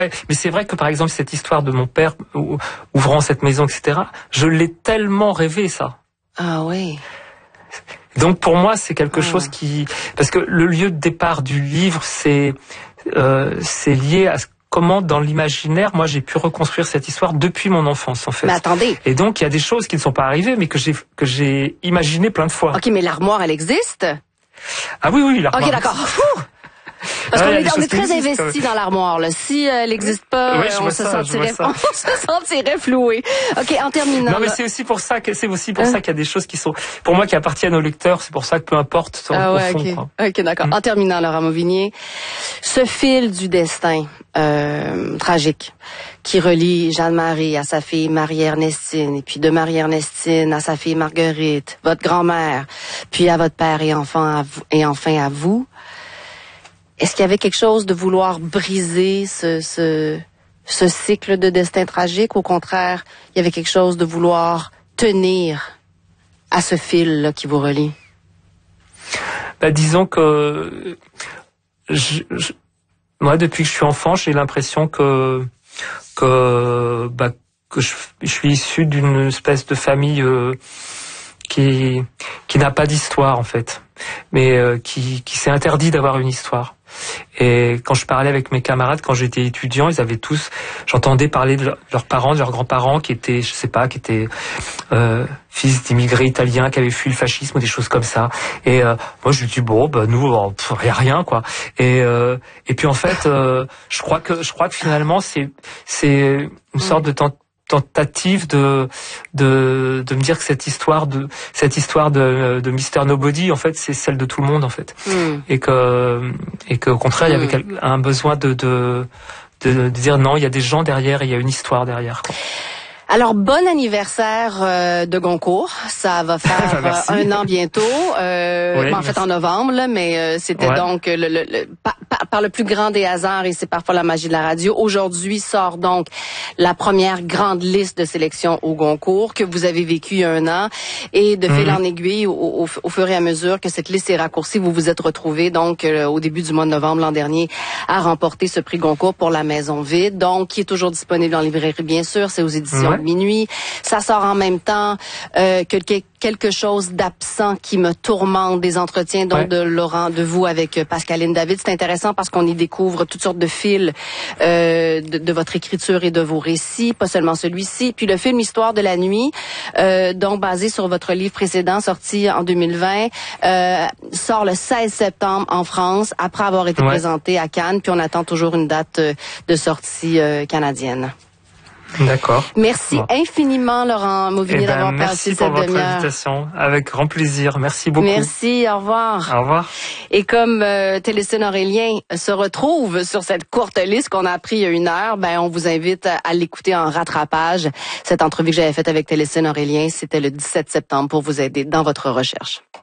Mais c'est vrai que par exemple cette histoire de mon père ouvrant cette maison, etc., je l'ai tellement rêvé ça. Ah oui. Donc pour moi c'est quelque chose qui... Parce que le lieu de départ du livre c'est lié à comment dans l'imaginaire moi j'ai pu reconstruire cette histoire depuis mon enfance en fait. Mais attendez. Et donc il y a des choses qui ne sont pas arrivées mais que j'ai imaginé plein de fois. OK, mais l'armoire elle existe? Ah oui, l'armoire. OK, d'accord. Parce qu'on est très investi dans l'armoire. Là. Si elle n'existe pas, on se sentirait floué. OK, en terminant. Non, mais c'est aussi pour ça qu'il y a des choses qui sont, pour moi, qui appartiennent au lecteur. C'est pour ça que peu importe au fond. OK, d'accord. En terminant, Laurent Mauvignier, ce fil du destin tragique qui relie Jeanne-Marie à sa fille Marie-Ernestine, et puis de Marie-Ernestine à sa fille Marguerite, votre grand-mère, puis à votre père et enfin à vous. Est-ce qu'il y avait quelque chose de vouloir briser ce cycle de destin tragique? Au contraire, il y avait quelque chose de vouloir tenir à ce fil là, qui vous relie? Disons que moi, depuis que je suis enfant, j'ai l'impression que je suis issu d'une espèce de famille qui n'a pas d'histoire en fait, mais qui s'est interdit d'avoir une histoire. Et quand je parlais avec mes camarades, quand j'étais étudiant, ils avaient tous, j'entendais parler de leurs parents, de leurs grands-parents qui étaient, fils d'immigrés italiens qui avaient fui le fascisme ou des choses comme ça. Et moi je me dis nous rien quoi. Et puis en fait, je crois que finalement c'est une sorte de tentative de me dire que cette histoire de Mr. Nobody en fait c'est celle de tout le monde en fait, et que au contraire il y avait un besoin de dire non, il y a des gens derrière et il y a une histoire derrière quoi. Alors, bon anniversaire de Goncourt. Ça va faire 1 an bientôt. En fait, en novembre, là, mais c'était donc par le plus grand des hasards, et c'est parfois la magie de la radio. Aujourd'hui sort donc la première grande liste de sélection au Goncourt que vous avez vécu il y a 1 an. Et de fil en aiguille, au fur et à mesure que cette liste est raccourcie, vous vous êtes retrouvés donc au début du mois de novembre l'an dernier à remporter ce prix Goncourt pour La Maison Vide, donc qui est toujours disponible en librairie, bien sûr. C'est aux éditions Minuit. Ça sort en même temps que quelque chose d'absent qui me tourmente, des entretiens donc de Laurent, de vous avec Pascaline David. C'est intéressant parce qu'on y découvre toutes sortes de fils de votre écriture et de vos récits, pas seulement celui-ci. Puis le film Histoire de la nuit, donc basé sur votre livre précédent sorti en 2020, sort le 16 septembre en France après avoir été présenté à Cannes. Puis on attend toujours une date de sortie canadienne. D'accord. Merci infiniment, Laurent Mauvignier, d'avoir passé cette demi-heure. Merci pour votre invitation. Avec grand plaisir. Merci beaucoup. Merci. Au revoir. Au revoir. Et comme Télécine Aurélien se retrouve sur cette courte liste qu'on a appris il y a 1 heure, on vous invite à l'écouter en rattrapage. Cette entrevue que j'avais faite avec Télécine Aurélien, c'était le 17 septembre pour vous aider dans votre recherche.